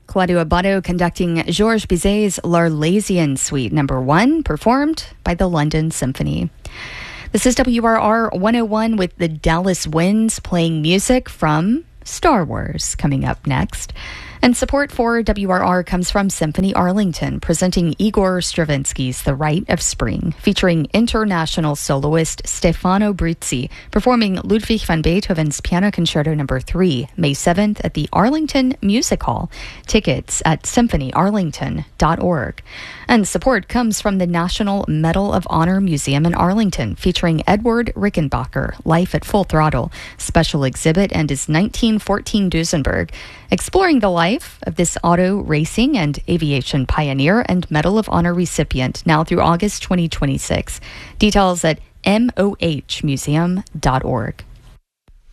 Claudio Abbado conducting Georges Bizet's L'Arlésienne Suite No. 1, performed by the London Symphony. This is WRR 101 with the Dallas Winds playing music from Star Wars coming up next. And support for WRR comes from Symphony Arlington, presenting Igor Stravinsky's The Rite of Spring, featuring international soloist Stefano Brizzi, performing Ludwig van Beethoven's Piano Concerto No. 3, May 7th at the Arlington Music Hall. Tickets at symphonyarlington.org. And support comes from the National Medal of Honor Museum in Arlington, featuring Edward Rickenbacker, Life at Full Throttle, special exhibit, and his 1914 Duesenberg, exploring the life of this auto racing and aviation pioneer and Medal of Honor recipient now through August 2026. Details at mohmuseum.org.